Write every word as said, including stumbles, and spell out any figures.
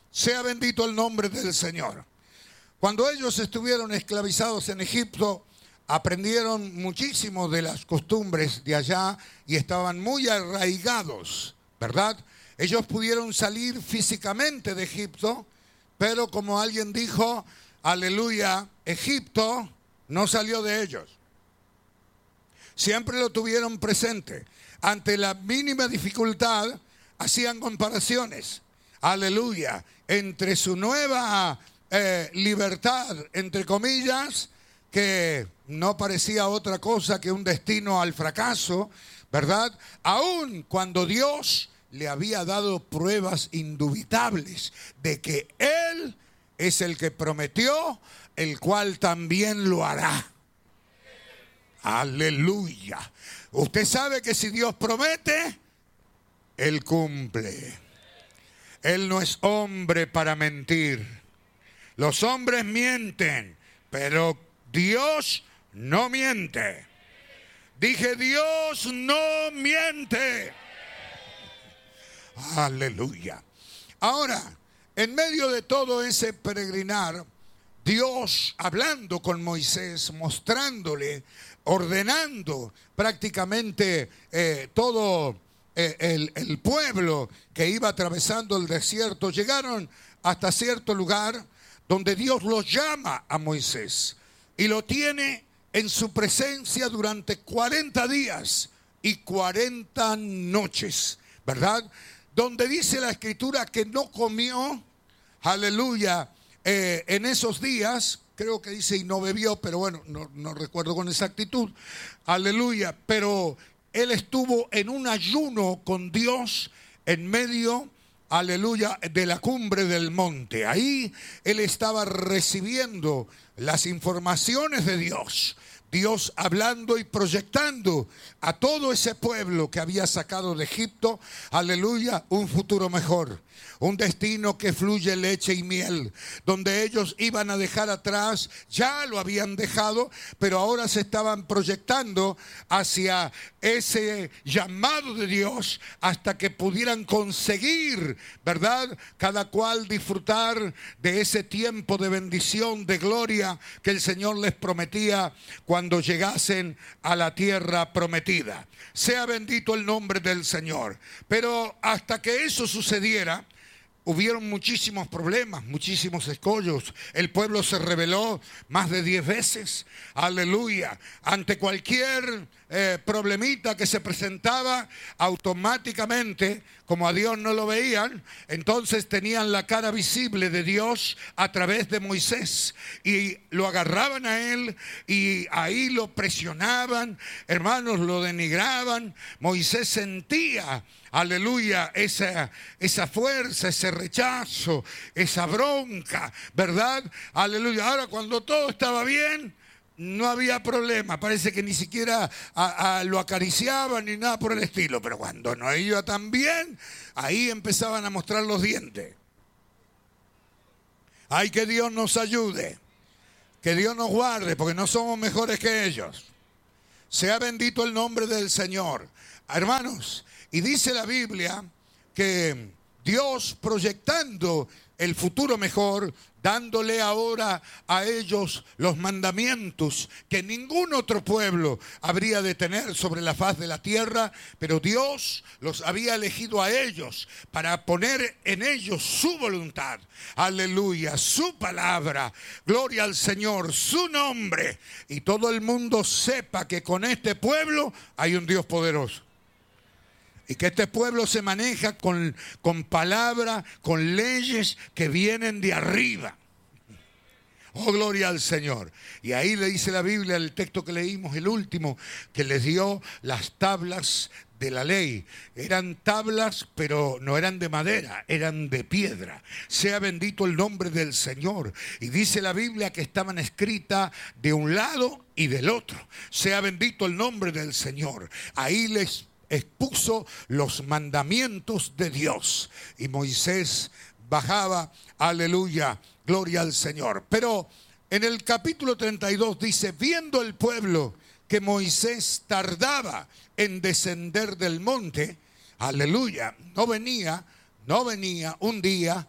Sea bendito el nombre del Señor. Cuando ellos estuvieron esclavizados en Egipto, aprendieron muchísimo de las costumbres de allá y estaban muy arraigados, ¿verdad? Ellos pudieron salir físicamente de Egipto, pero como alguien dijo, aleluya, Egipto no salió de ellos. Siempre lo tuvieron presente. Ante la mínima dificultad, hacían comparaciones, aleluya, entre su nueva eh, libertad, entre comillas, que no parecía otra cosa que un destino al fracaso, ¿verdad? Aun cuando Dios le había dado pruebas indubitables de que Él es el que prometió, el cual también lo hará. Aleluya. Usted sabe que si Dios promete, Él cumple. Él no es hombre para mentir. Los hombres mienten, pero Dios no miente. Dije, Dios no miente. Aleluya. Ahora, en medio de todo ese peregrinar, Dios hablando con Moisés, mostrándole, ordenando prácticamente eh, todo eh, el, el pueblo que iba atravesando el desierto, llegaron hasta cierto lugar donde Dios los llama a Moisés y lo tiene en su presencia durante cuarenta días y cuarenta noches, ¿verdad? Donde dice la Escritura que no comió, aleluya, eh, en esos días, creo que dice y no bebió, pero bueno, no, no recuerdo con exactitud, aleluya, pero él estuvo en un ayuno con Dios en medio, aleluya, de la cumbre del monte. Ahí él estaba recibiendo las informaciones de Dios. Dios hablando y proyectando a todo ese pueblo que había sacado de Egipto, aleluya, un futuro mejor. Un destino que fluye leche y miel, donde ellos iban a dejar atrás, ya lo habían dejado, pero ahora se estaban proyectando hacia ese llamado de Dios hasta que pudieran conseguir, ¿verdad? Cada cual disfrutar de ese tiempo de bendición, de gloria que el Señor les prometía cuando llegasen a la tierra prometida. Sea bendito el nombre del Señor. Pero hasta que eso sucediera, hubieron muchísimos problemas, muchísimos escollos. El pueblo se rebeló más de diez veces. Aleluya. Ante cualquier eh, problemita que se presentaba, automáticamente, como a Dios no lo veían, entonces tenían la cara visible de Dios a través de Moisés. Y lo agarraban a él y ahí lo presionaban, hermanos, lo denigraban. Moisés sentía, aleluya, esa, esa fuerza, ese rechazo, esa bronca, ¿verdad? Aleluya. Ahora cuando todo estaba bien, no había problema. Parece que ni siquiera a, a, lo acariciaban ni nada por el estilo. Pero cuando no iba tan bien, ahí empezaban a mostrar los dientes. Ay, que Dios nos ayude, que Dios nos guarde, porque no somos mejores que ellos. Sea bendito el nombre del Señor. Hermanos, y dice la Biblia que Dios, proyectando el futuro mejor, dándole ahora a ellos los mandamientos que ningún otro pueblo habría de tener sobre la faz de la tierra, pero Dios los había elegido a ellos para poner en ellos su voluntad, aleluya, su palabra, gloria al Señor, su nombre, y todo el mundo sepa que con este pueblo hay un Dios poderoso. Y que este pueblo se maneja con, con palabra, con leyes que vienen de arriba. Oh, gloria al Señor. Y ahí le dice la Biblia, el texto que leímos, el último, que les dio las tablas de la ley. Eran tablas, pero no eran de madera, eran de piedra. Sea bendito el nombre del Señor. Y dice la Biblia que estaban escritas de un lado y del otro. Sea bendito el nombre del Señor. Ahí les expuso los mandamientos de Dios. Y Moisés bajaba, aleluya, gloria al Señor. Pero en el capítulo treinta y dos dice, viendo el pueblo que Moisés tardaba en descender del monte, aleluya, no venía, no venía un día,